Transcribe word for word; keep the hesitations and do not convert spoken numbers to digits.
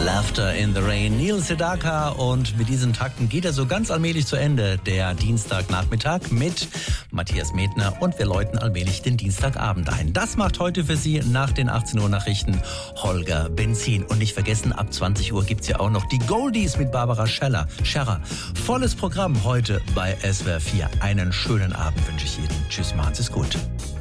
Laughter in the Rain, Neil Sedaka, und mit diesen Takten geht er so ganz allmählich zu Ende, der Dienstagnachmittag mit Matthias Medner, und wir läuten allmählich den Dienstagabend ein. Das macht heute für Sie nach den achtzehn Uhr Nachrichten Holger Benzin. Und nicht vergessen, ab zwanzig Uhr gibt's ja auch noch die Goldies mit Barbara Scheller. Scherrer. Volles Programm heute bei S W R vier. Einen schönen Abend wünsche ich Ihnen. Tschüss, machen Sie es gut.